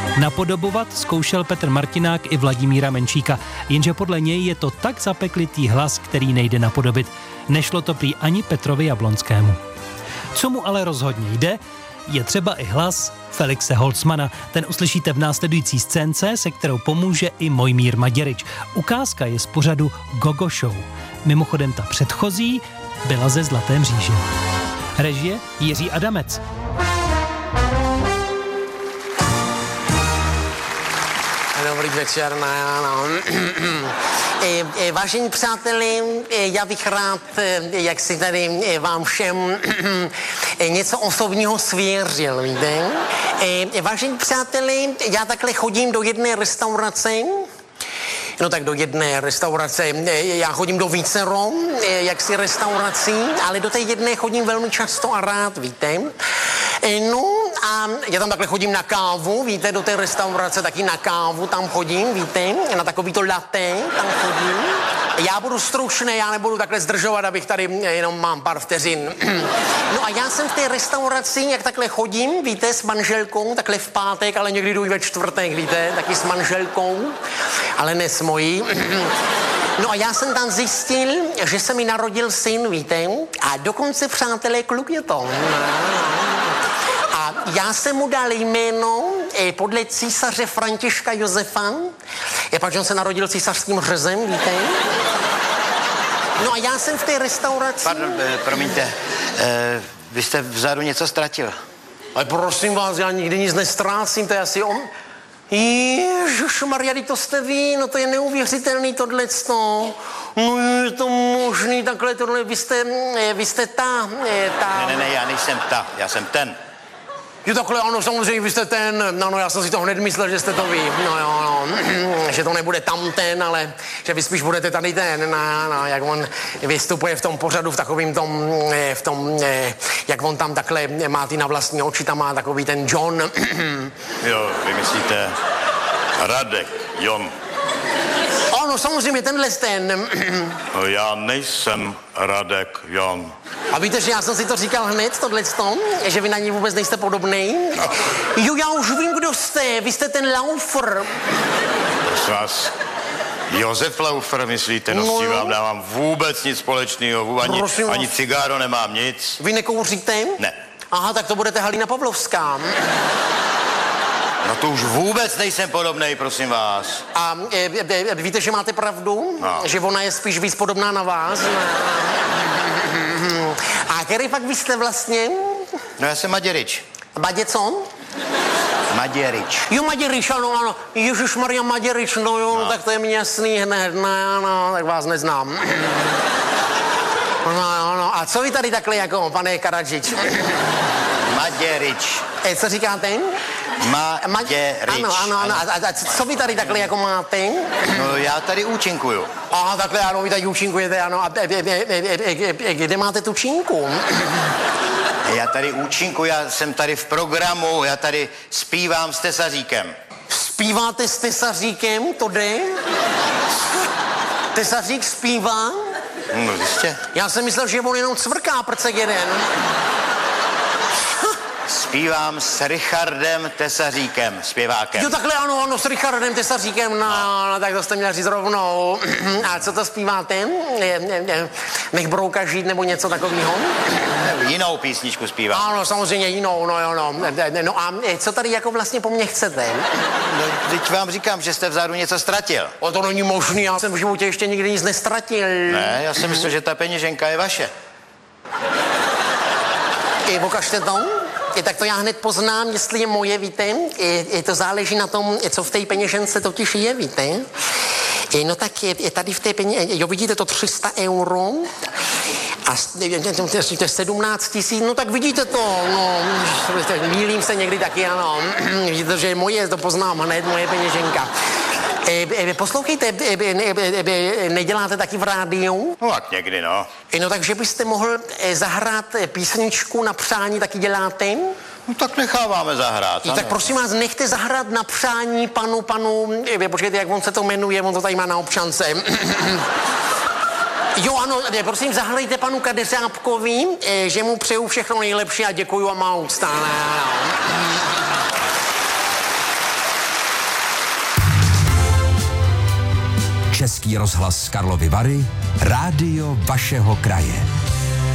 Napodobovat zkoušel Petr Martinák i Vladimíra Menšíka, jenže podle něj je to tak zapeklitý hlas, který nejde napodobit. Nešlo to prý ani Petrovi Jablonskému. Co mu ale rozhodně jde, je třeba i hlas Felixe Holzmana. Ten uslyšíte v následující scénce, se kterou pomůže i Mojmír Maděryč. Ukázka je z pořadu Gogo Show. Mimochodem ta předchozí byla ze Zlaté mříže. Režie Jiří Adamec. Dobrý večer, vážení přáteli, já bych rád, jak si tady vám všem něco osobního svěřil, víte? Vážení přáteli, já takhle chodím do jedné restaurace. No tak do jedné restaurace, já chodím do vícero, jaksi restaurací, ale do té jedné chodím velmi často a rád, víte. No a já tam takhle chodím na kávu, víte, do té restaurace taky na kávu tam chodím, víte, na takový to latte tam chodím. Já budu stručný, já nebudu takhle zdržovat, abych tady jenom mám pár vteřin. No a já jsem v té restauraci, jak takhle chodím, víte, s manželkou, takhle v pátek, ale někdy jdu i ve čtvrtek, víte, taky s manželkou, ale ne s mojí. No a já jsem tam zjistil, že se mi narodil syn, víte, a dokonce, přátelé, kluk je to. A já jsem mu dal jméno podle císaře Františka Josefa, protože on se narodil císařským řezem, víte. No a já jsem v té restauraci... Pardon, promiňte, vy jste vzadu něco ztratil. Ale prosím vás, já nikdy nic nestrácím, to je asi on... Ježišmarja, to jste vy, no to je neuvěřitelný tohleto. No je to možný, takhle tohle, vy jste ta... Ne, já nejsem ta, já jsem ten. Jo, takhle, ano, samozřejmě, vy jste ten, no, já jsem si to hned myslel, že jste to vy, no, že to nebude tam ten, ale že vy spíš budete tady ten, no, jak on vystupuje v tom pořadu, v takovým tom, jak on tam takhle má ty na vlastní oči, tam má takový ten John. Jo, vy myslíte Radek, Jon. Ano, samozřejmě, tenhle ten. No, já nejsem Radek, Jon. A víte, že já jsem si to říkal hned, tohleto, že vy na ní vůbec nejste podobnej. Jo, já už vím, kdo jste, vy jste ten Laufer. Prosím vás, Josef Laufer, myslíte, no s tím vám dávám vůbec nic společného, ani cigáro nemám, nic. Vy nekouříte? Ne. Aha, tak to budete Halina Pavlovská. No to už vůbec nejsem podobnej, prosím vás. A víte, že máte pravdu? No. Že ona je spíš víc podobná na vás? A který fakt vy jste vlastně? No já jsem Maděryč. Badě co? Maděryč. Jo, Maděryč, ano. Ježišmarja, Maděryč, no jo, no. Tak to je mi jasný hned, no, tak vás neznám. No, a co vy tady takhle jako, pane Karadžič? Maděryč. Co říkáte? Maděryč. Ano. A co vy tady takhle jako máte? No já tady účinkuju. Aha, takhle ano, vy tady účinkujete, ano. A kde máte tu činku? Já tady účinkuju, já jsem tady v programu, já tady zpívám s Tesaříkem. Zpíváte s Tesaříkem, to jde? Tesařík zpívá? No jistě. Já jsem myslel, že on jenom cvrká prcek jeden. Zpívám s Richardem Tesaříkem, zpěvákem. Jo, takhle ano, s Richardem Tesaříkem, no, tak to jste měl říct rovnou. A co to zpíváte? Nech brouka žít nebo něco takového? Jinou písničku zpívám. Ano, samozřejmě jinou, no a co tady jako vlastně po mně chcete? No, teď vám říkám, že jste vzadu něco ztratil. O, to není možný, já jsem v životě ještě nikdy nic nestratil. Ne, já si myslím, že ta peněženka je vaše. Ukažte to. Tak to já hned poznám, jestli je moje, víte. To záleží na tom, co v té peněžence totiž je, víte. No tak je tady v té peněžence, jo, vidíte to 300 euro a to je 17 000, no tak vidíte to, no, mýlím se někdy taky, ano. Vidíte, že je moje, to poznám hned, moje peněženka. Poslouchejte, neděláte taky v rádiu? No tak někdy, no. No takže byste mohl zahrát písničku na přání, taky děláte? No tak necháváme zahrát. Tak prosím vás, nechte zahrát na přání panu, počkejte, jak on se to jmenuje, on to tady má na občance. Jo, ano, prosím, zahrajte panu Kadeřábkovi, že mu přeju všechno nejlepší a děkuju a má úcta. Český rozhlas Karlovy Vary, rádio vašeho kraje.